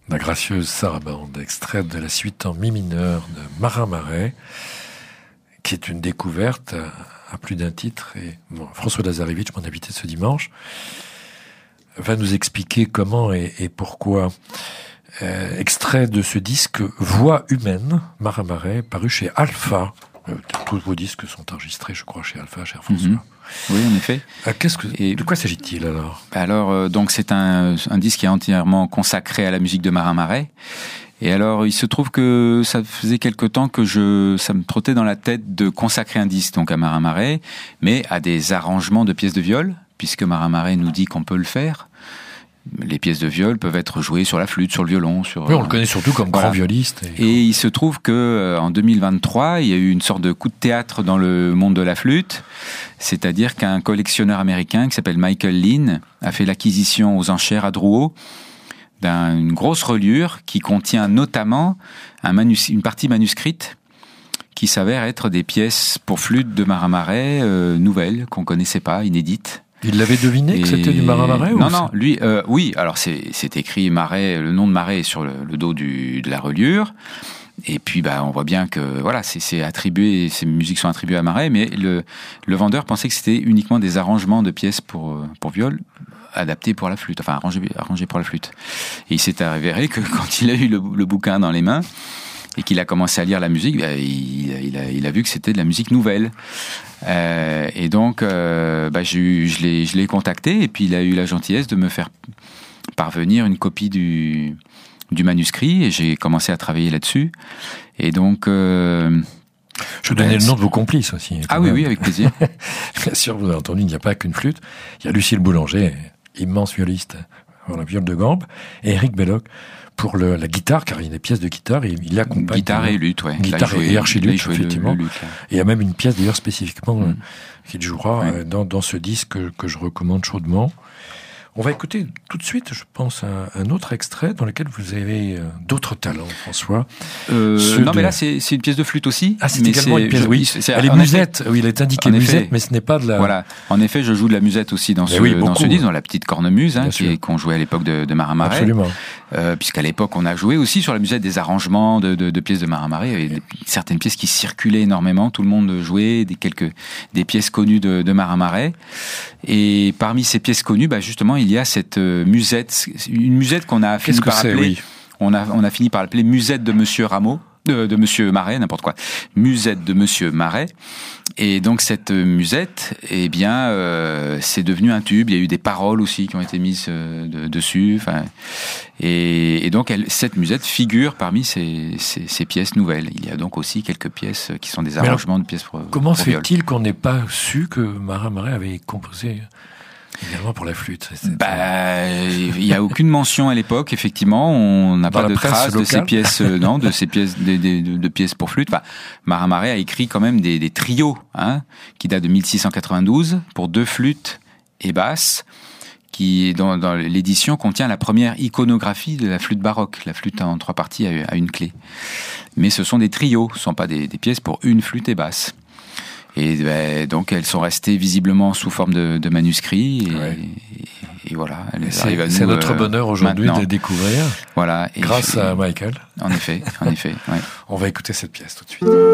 La gracieuse sarabande, extraite de la suite en mi mineur de Marin Marais, qui est une découverte à plus d'un titre. Et bon, François Lazarevitch, mon invité de ce dimanche, va nous expliquer comment et pourquoi. Extrait de ce disque Voix humaine, Marin Marais, paru chez Alpha. Tous vos disques sont enregistrés, je crois, chez Alpha, cher François. Oui, en effet. De quoi s'agit-il alors ? Alors, donc c'est un disque qui est entièrement consacré à la musique de Marin Marais. Et alors, il se trouve que ça faisait quelque temps que ça me trottait dans la tête de consacrer un disque donc à Marin Marais, mais à des arrangements de pièces de viol, puisque Marin Marais nous dit qu'on peut le faire. Les pièces de viol peuvent être jouées sur la flûte, sur le violon. Oui, on le connaît surtout comme grand violiste. Et il se trouve que en 2023, il y a eu une sorte de coup de théâtre dans le monde de la flûte, c'est-à-dire qu'un collectionneur américain qui s'appelle Michael Lynn a fait l'acquisition aux enchères à Drouot d'une grosse reliure qui contient notamment une partie manuscrite qui s'avère être des pièces pour flûte de Marin Marais nouvelles qu'on connaissait pas, inédites. Il l'avait deviné que c'était du Marin Marais ? Non, lui, oui. Alors c'est écrit Marais, le nom de Marais est sur le dos de la reliure. Et puis on voit bien que voilà, c'est attribué, ces musiques sont attribuées à Marais, mais le vendeur pensait que c'était uniquement des arrangements de pièces pour viol adaptés pour la flûte, enfin arrangés pour la flûte. Et il s'est avéré que quand il a eu le bouquin dans les mains et qu'il a commencé à lire la musique, il a vu que c'était de la musique nouvelle. Et donc, je l'ai contacté et puis il a eu la gentillesse de me faire parvenir une copie du manuscrit et j'ai commencé à travailler là-dessus. Et donc, je vais donner le nom de vos complices aussi. Ah oui, avec plaisir. Bien sûr, vous avez entendu, il n'y a pas qu'une flûte. Il y a Lucille Boulanger, immense violiste pour la viole de gambe, et Éric Belloc pour la guitare, car il y a des pièces de guitare, et il accompagne. Guitare et luth, ouais. Guitare et archiluth, effectivement. Le luth, et il y a même une pièce, d'ailleurs, spécifiquement, qu'il jouera dans ce disque que je recommande chaudement. On va écouter tout de suite, je pense, un autre extrait dans lequel vous avez d'autres talents, François. Mais là, c'est une pièce de flûte aussi. Ah, c'est également une pièce, oui. Elle est musette, oui, il est indiqué musette, mais ce n'est pas de la... Voilà. En effet, je joue de la musette aussi dans ce disque, dans la petite cornemuse, qu'on jouait à l'époque de Marin Marais. Absolument. Puisqu'à l'époque, on a joué aussi sur la musette des arrangements de pièces de Marin Marais. Il y avait certaines pièces qui circulaient énormément, tout le monde jouait, des pièces connues de Marin Marais. Et parmi ces pièces connues, justement, il y a cette musette, une musette qu'on a fini par appeler, on a fini par l'appeler musette de Monsieur Rameau, de Monsieur Marais, n'importe quoi, musette de Monsieur Marais. Et donc cette musette, c'est devenu un tube. Il y a eu des paroles aussi qui ont été mises dessus. Et donc cette musette figure parmi ces pièces nouvelles. Il y a donc aussi quelques pièces qui sont des arrangements de pièces pour comment se viol. fait-il qu'on n'ait pas su que Marin Marais avait composé également pour la flûte? Il y a aucune mention à l'époque, effectivement. On n'a pas de traces de ces pièces, de ces pièces, de pièces pour flûte. Marin Marais a écrit quand même des trios, qui datent de 1692 pour 2 flûtes et basses, qui, dans l'édition, contient la première iconographie de la flûte baroque. La flûte en 3 parties à une clé. Mais ce sont des trios, ce ne sont pas des pièces pour une flûte et basse. Et donc elles sont restées visiblement sous forme de manuscrits et voilà. C'est notre bonheur aujourd'hui de les découvrir. Voilà. Grâce à Michael. En effet. Ouais. On va écouter cette pièce tout de suite.